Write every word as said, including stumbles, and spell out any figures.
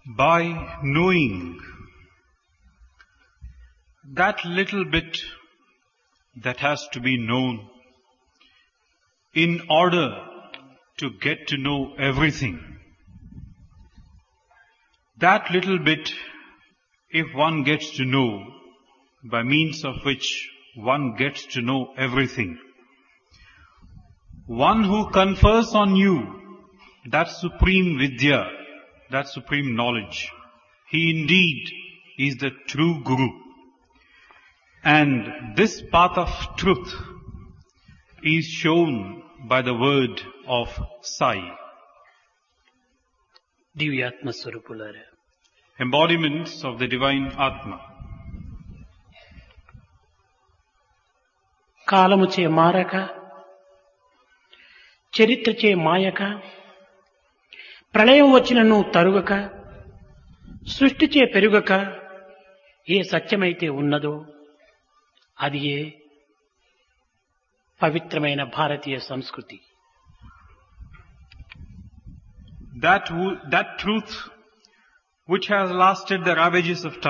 by knowing that little bit that has to be known in order to get to know everything. That little bit, if one gets to know, by means of which one gets to know everything, one who confers on you that supreme vidya, that supreme knowledge, he indeed is the true Guru. And this path of truth is shown by the word of Sai. దివ్యాత్మ స్వరూపులారా, Embodiments of the divine Atma. కాలముచే మారక, చరిత్రచే మాయక, ప్రళయం వచ్చినను తరుగక, సృష్టిచే పెరుగక, ఏ సత్యమైతే ఉన్నదో అది ఏ పవిత్రమైన భారతీయ సంస్కృతి. That, wo- that truth which has lasted the ravages of time,